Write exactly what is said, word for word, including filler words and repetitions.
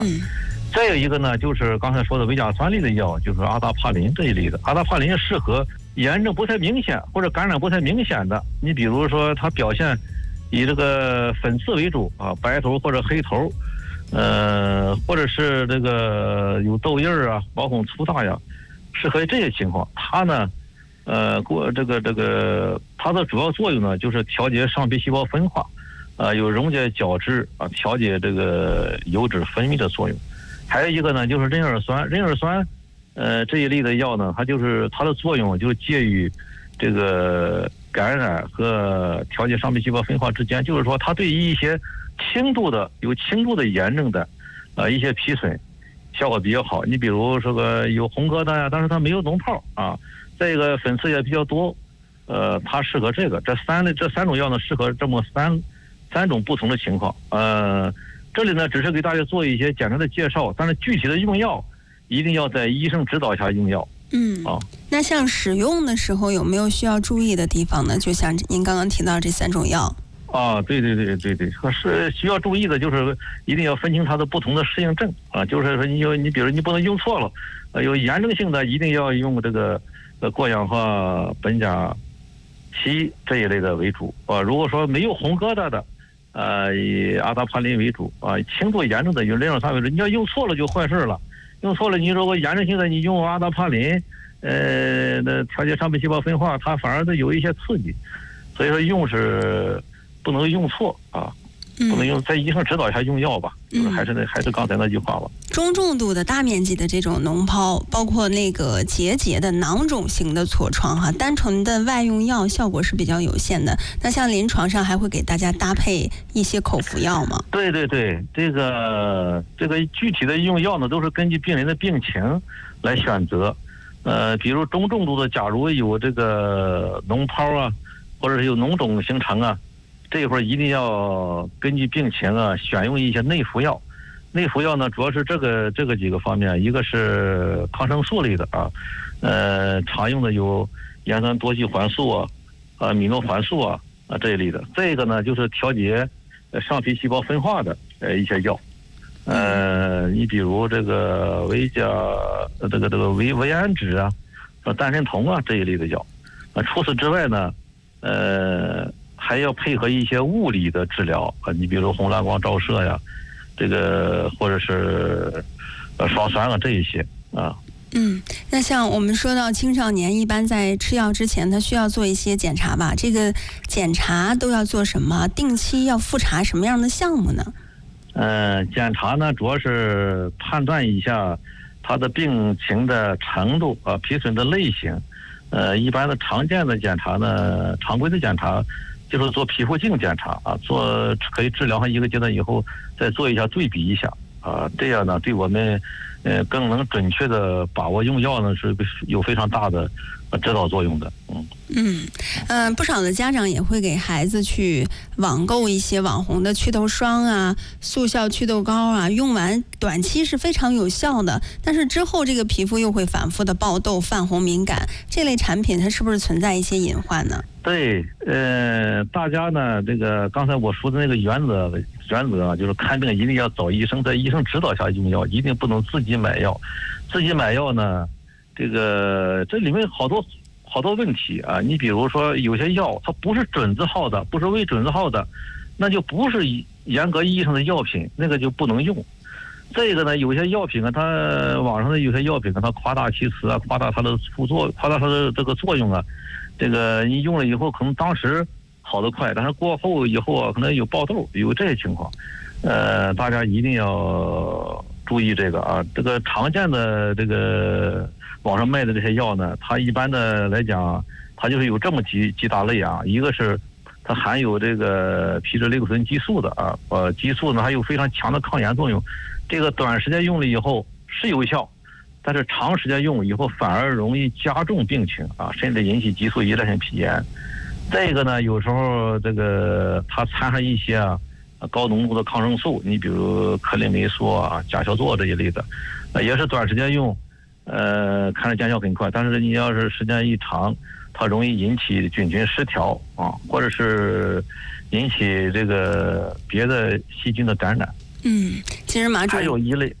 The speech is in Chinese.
嗯。 再有一个呢，就是刚才说的维甲酸类的药，就是阿达帕林这一类的。阿达帕林适合炎症不太明显或者感染不太明显的，你比如说它表现以这个粉刺为主啊，白头或者黑头，呃，或者是这个有痘印啊、毛孔粗大呀，适合这些情况。它呢，呃，过这个这个它的主要作用呢，就是调节上皮细胞分化，啊，有溶解角质啊，调节这个油脂分泌的作用。还有一个呢，就是壬二酸，壬二酸，呃，这一类的药呢，它就是它的作用就介于这个感染和调节上皮细胞分化之间，就是说它对于一些轻度的有轻度的炎症的，呃，一些皮损效果比较好。你比如说个有红疙瘩呀，但是它没有脓泡啊，再一个粉刺也比较多，呃，它适合这个。这三类这三种药呢，适合这么三三种不同的情况，呃。这里呢，只是给大家做一些简单的介绍，但是具体的用药一定要在医生指导下用药。 嗯， 啊， 那像使用的时候有没有需要注意的地方呢？就像您刚刚提到这三种药。 啊，对对对对对，可是需要注意的就是一定要分清它的不同的适应症啊，就是说你有你比如你不能用错了，呃，有炎症性的一定要用这个呃过氧化苯甲烯这一类的为主啊，如果说没有红疙瘩的。呃，以阿达帕林为主啊，轻度炎症的用壬二酸为主。你要用错了就坏事了，用错了，你如果炎症性的你用阿达帕林，呃，那调节上皮细胞分化，它反而的有一些刺激，所以说用是不能用错啊。不能用，在医生指导下用药吧，就是还是那还是刚才那句话吧。 中重度的大面积的这种脓疱，包括那个结节的囊肿型的痤疮哈，单纯的外用药效果是比较有限的。那像临床上还会给大家搭配一些口服药吗？ 对对对，这个这个具体的用药呢，都是根据病人的病情来选择。呃，比如中重度的，假如有这个脓疱啊，或者是有脓肿形成啊。这一会儿一定要根据病情啊，选用一些内服药。内服药呢，主要是这个这个几个方面，一个是抗生素类的啊，呃，常用的有盐酸多聚环素啊、啊米诺环素啊啊这一类的。再一个呢，就是调节上皮细胞分化的呃一些药，呃，你比如这个维甲、这个这个维维安酯啊、丹参酮啊这一类的药。啊，除此之外呢，呃。还要配合一些物理的治疗啊，你比如红蓝光照射呀，这个或者是呃刷酸啊这一些啊。 嗯，那像我们说到青少年，一般在吃药之前，他需要做一些检查吧？这个检查都要做什么？定期要复查什么样的项目呢？ 呃，检查呢，主要是判断一下他的病情的程度啊，皮损的类型。呃，一般的常见的检查呢，常规的检查。就是做皮肤镜检查啊，做可以治疗上一个阶段以后，再做一下对比一下啊，这样呢，对我们呃更能准确的把握用药呢，是有非常大的指导作用的。嗯嗯嗯、呃，不少的家长也会给孩子去网购一些网红的祛痘霜啊、速效祛痘膏啊，用完短期是非常有效的，但是之后这个皮肤又会反复的爆痘、泛红、敏感，这类产品它是不是存在一些隐患呢？ 对，呃，大家呢，这个刚才我说的那个原则，原则啊，就是看病一定要找医生，在医生指导下用药，一定不能自己买药。自己买药呢，这个这里面好多好多问题啊。你比如说，有些药它不是准字号的，不是为准字号的，那就不是严格意义上的药品，那个就不能用。这个呢，有些药品啊，它网上的有些药品啊，它夸大其词啊，夸大它的副作，夸大它的这个作用啊。这个你用了以后，可能当时好得快，但是过后以后啊，可能有爆痘，有这些情况。呃，大家一定要注意这个啊。这个常见的这个网上卖的这些药呢，它一般的来讲，它就是有这么几几大类啊。一个是它含有这个皮质类固醇激素的啊，呃，激素呢还有非常强的抗炎作用。这个短时间用了以后是有效。但是长时间用以后反而容易加重病情啊，甚至引起激素依赖性皮炎。再一个呢，有时候这个它掺上一些啊高浓度的抗生素，你比如克林霉素啊、甲硝唑这一类的，也是短时间用，呃，看着见效很快，但是你要是时间一长，它容易引起菌群失调啊，或者是引起这个别的细菌的感染嗯，其实马主任还有一类